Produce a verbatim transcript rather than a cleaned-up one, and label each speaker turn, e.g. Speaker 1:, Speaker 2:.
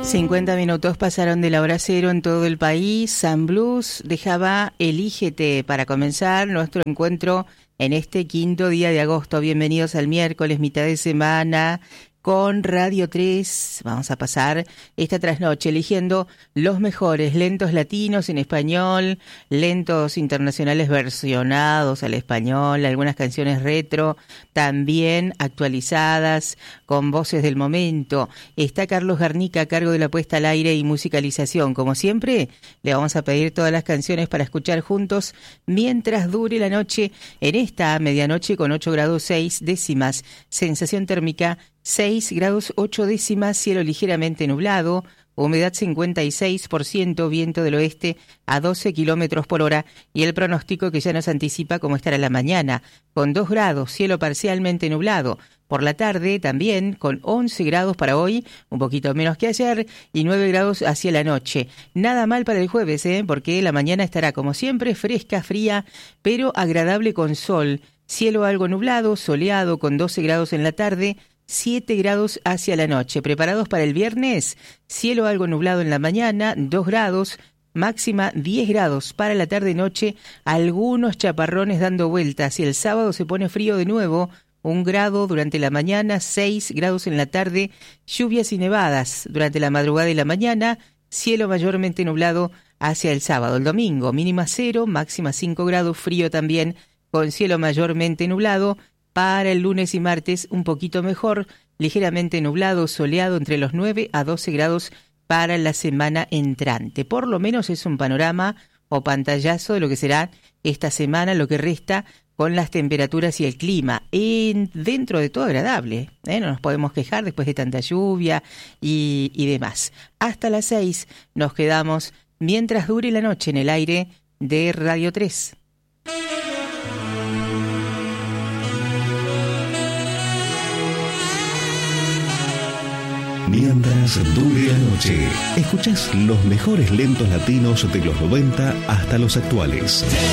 Speaker 1: cincuenta minutos pasaron de la hora cero en todo el país. Sun Blues dejaba Elígete para comenzar nuestro encuentro en este quinto día de agosto. Bienvenidos al miércoles, mitad de semana, con Radio tres. Vamos a pasar esta trasnoche eligiendo los mejores lentos latinos en español, lentos internacionales versionados al español, algunas canciones retro, también actualizadas con voces del momento. Está Carlos Garnica a cargo de la puesta al aire y musicalización. Como siempre, le vamos a pedir todas las canciones para escuchar juntos mientras dure la noche en esta medianoche con ocho grados seis décimas, sensación térmica seis grados ocho décimas, cielo ligeramente nublado, humedad cincuenta y seis por ciento, viento del oeste a doce kilómetros por hora y el pronóstico que ya nos anticipa cómo estará la mañana, con dos grados, cielo parcialmente nublado. Por la tarde también con once grados para hoy, un poquito menos que ayer, y nueve grados hacia la noche. Nada mal para el jueves, ¿eh? Porque la mañana estará como siempre fresca, fría, pero agradable con sol. Cielo algo nublado, soleado con doce grados en la tarde, siete grados hacia la noche. ¿Preparados para el viernes? Cielo algo nublado en la mañana, dos grados, máxima diez grados para la tarde-noche, algunos chaparrones dando vueltas y el sábado se pone frío de nuevo, un grado durante la mañana, seis grados en la tarde, lluvias y nevadas durante la madrugada y la mañana, cielo mayormente nublado hacia el sábado. El domingo, mínima cero, máxima cinco grados, frío también, con cielo mayormente nublado. Para el lunes y martes un poquito mejor, ligeramente nublado, soleado entre los nueve a doce grados para la semana entrante. Por lo menos es un panorama o pantallazo de lo que será esta semana, lo que resta con las temperaturas y el clima. En, dentro de todo agradable, ¿eh? No nos podemos quejar después de tanta lluvia y, y demás. Hasta las seis nos quedamos mientras dure la noche en el aire de Radio tres.
Speaker 2: Mientras dure la noche, escuchás los mejores lentos latinos de los noventa hasta los actuales.